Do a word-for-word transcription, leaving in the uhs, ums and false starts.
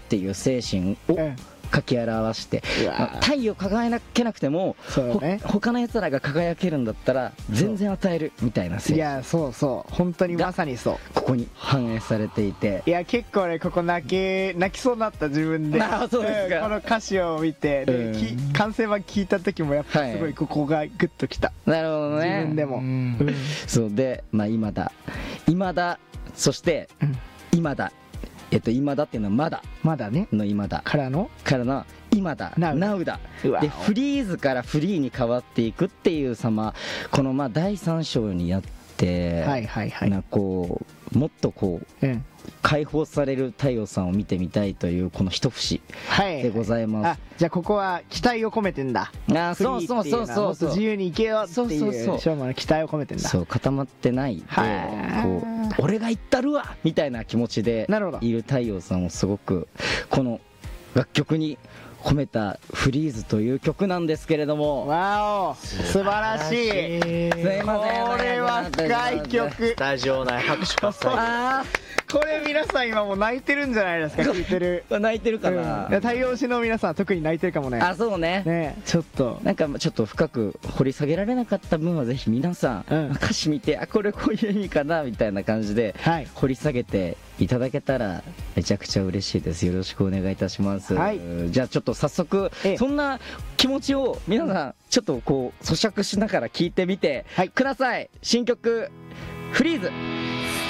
っていう精神を書き表して、まあ、太陽輝けなくても、ね、他のやつらが輝けるんだったら全然与えるみたいな精神。 いやそうそう本当にまさにそうここに反映されていて、 いや結構ねここ泣け泣きそうになった自分で。 あそうですか、 うん、この歌詞を見てで、うん、完成版聞いた時もやっぱすごいここがグッときた、 はい、なるほどね。 自分でも、うん、 そうで、まあ、今だ今だそして、うん、今だえっと今だっていうのはまだまだねの今だからのからの今だ Now だでフリーズからフリーに変わっていくっていう様、このまあだいさん章にやって、 はいはいはい、 なこうもっとこう、うん、解放される太陽さんを見てみたいというこの一節でございます、はいはい、 あじゃあここは期待を込めてんだ。 あそうそうそうそうもっと自由に行けよっていう翔馬の期待を込めてんだ。 そう固まってないでこう俺が言ったるわみたいな気持ちでいる太陽さんをすごくこの楽曲に込めたフリーズという曲なんですけれども、 わお素晴らしい。 すいません、 これは深い曲。 スタジオ内拍手喝采。 あこれ皆さん今もう泣いてるんじゃないですか。聞いてる泣いてるかな、 うん、太陽推しの皆さん特に泣いてるかもね。 あそうねねちょっとなんかちょっと深く掘り下げられなかった分はぜひ皆さん、うん、歌詞見てあこれこういう意味かなみたいな感じで掘り下げていただけたらめちゃくちゃ嬉しいです。よろしくお願いいたします、はい、じゃあちょっと早速そんな気持ちを皆さんちょっとこう咀嚼しながら聞いてみてください。新曲フリーズ。